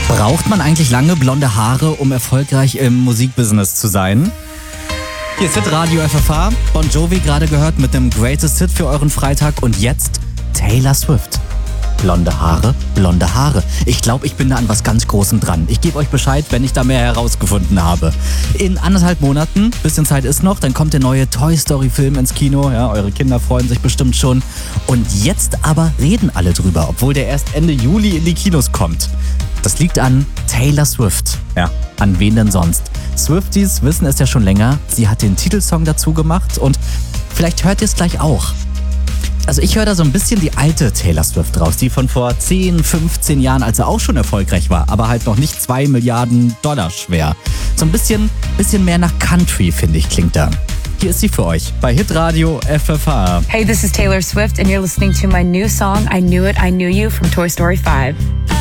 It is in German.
Braucht man eigentlich lange blonde Haare, um erfolgreich im Musikbusiness zu sein? Hier ist Hitradio FFH, Bon Jovi gerade gehört mit dem Greatest Hit für euren Freitag und jetzt Taylor Swift. Blonde Haare, blonde Haare. Ich glaube, ich bin da an was ganz Großem dran. Ich gebe euch Bescheid, wenn ich da mehr herausgefunden habe. In 1,5 Monaten, bisschen Zeit ist noch, dann kommt der neue Toy Story Film ins Kino. Ja, eure Kinder freuen sich bestimmt schon. Und jetzt aber reden alle drüber, obwohl der erst Ende Juli in die Kinos kommt. Das liegt an Taylor Swift. Ja, an wen denn sonst? Swifties wissen es ja schon länger. Sie hat den Titelsong dazu gemacht und vielleicht hört ihr es gleich auch. Also ich höre da so ein bisschen die alte Taylor Swift raus, die von vor 10, 15 Jahren, als er auch schon erfolgreich war, aber halt noch nicht 2 Milliarden Dollar schwer. So ein bisschen mehr nach Country, finde ich, klingt da. Hier ist sie für euch bei Hitradio FFH. Hey, this is Taylor Swift and you're listening to my new song, I Knew It, I Knew You from Toy Story 5.